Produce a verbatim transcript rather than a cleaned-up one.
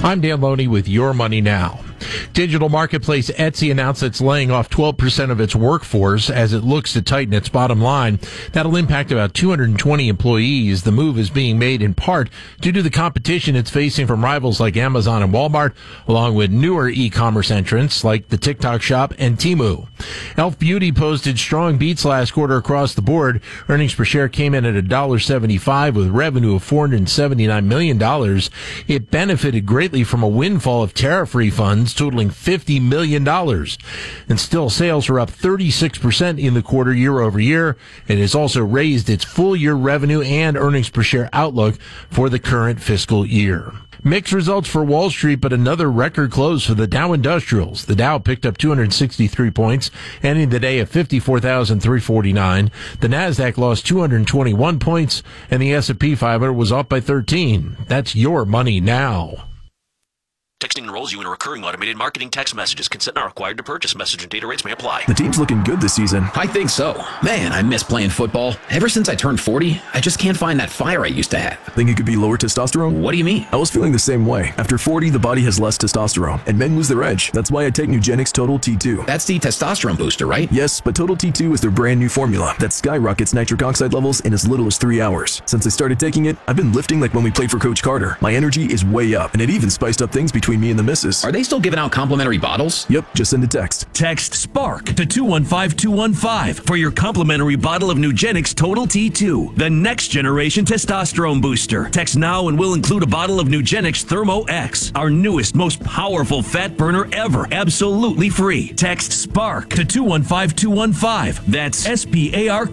I'm Dan Loney with Your Money Now. Digital marketplace Etsy announced it's laying off twelve percent of its workforce as it looks to tighten its bottom line. That'll impact about two hundred twenty employees. The move is being made in part due to the competition it's facing from rivals like Amazon and Walmart, along with newer e-commerce entrants like the TikTok Shop and Temu. Elf Beauty posted strong beats last quarter across the board. Earnings per share came in at one dollar seventy-five with revenue of four hundred seventy-nine million dollars. It benefited greatly from a windfall of tariff refunds totaling fifty million dollars. And still, sales are up thirty-six percent in the quarter year over year. It has also raised its full year revenue and earnings per share outlook for the current fiscal year. Mixed results for Wall Street, but another record close for the Dow Industrials. The Dow picked up two hundred sixty-three points, ending the day at fifty-four thousand three hundred forty-nine. The Nasdaq lost two hundred twenty-one points, and the S and P five hundred was off by thirteen. That's Your Money Now. Texting enrolls you in a recurring automated marketing text messages. Consent not required to purchase. Message and data rates may apply. The team's looking good this season. I think so. Man, I miss playing football. Ever since I turned forty, I just can't find that fire I used to have. Think it could be lower testosterone? What do you mean? I was feeling the same way. After forty, the body has less testosterone, and men lose their edge. That's why I take Nugenix Total T two. That's the testosterone booster, right? Yes, but Total T two is their brand new formula that skyrockets nitric oxide levels in as little as three hours. Since I started taking it, I've been lifting like when we played for Coach Carter. My energy is way up, and it even spiced up things between me and the missus. Are they still giving out complimentary bottles? Yep, just send a text. Text SPARK to two one five two one five for your complimentary bottle of Nugenix Total T two, the next generation testosterone booster. Text now and we'll include a bottle of Nugenix Thermo X, our newest, most powerful fat burner ever, absolutely free. Text SPARK to two one five two one five. That's S P A R K.